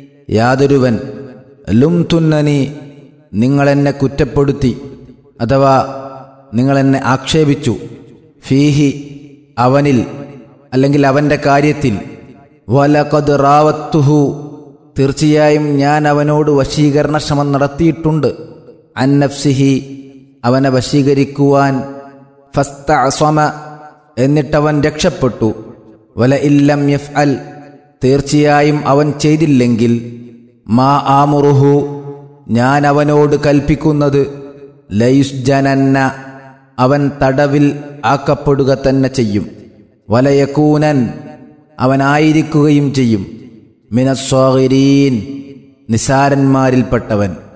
യാതൊരുവൻ ലുംതുന്നനി നിങ്ങളെന്നെ കുറ്റപ്പെടുത്തി അഥവാ നിങ്ങളെന്നെ ആക്ഷേപിച്ചു ഫീഹി അവനിൽ അല്ലെങ്കിൽ അവൻ്റെ കാര്യത്തിൽ വലഖദ് റാവത്തുഹു തീർച്ചയായും ഞാൻ അവനോട് വശീകരണ ശ്രമം നടത്തിയിട്ടുണ്ട് അൻ നഫ്സിഹി അവനെ വശീകരിക്കുവാൻ ഫസ്തഅസമ എന്നിട്ടവൻ രക്ഷപ്പെട്ടു വല ഇല്ലം യഫ്അൽ തീർച്ചയായും അവൻ ചെയ്തില്ലെങ്കിൽ മാ ആമുറുഹു ഞാൻ അവനോട് കൽപ്പിക്കുന്നത് ലയുസ്ജനന്ന അവൻ തടവിൽ ആക്കപ്പെടുക തന്നെ ചെയ്യും വലയകൂനൻ അവനായിരിക്കുകയും ചെയ്യും മിനസ്സാഗിരീൻ നിസാരന്മാരിൽപ്പെട്ടവൻ.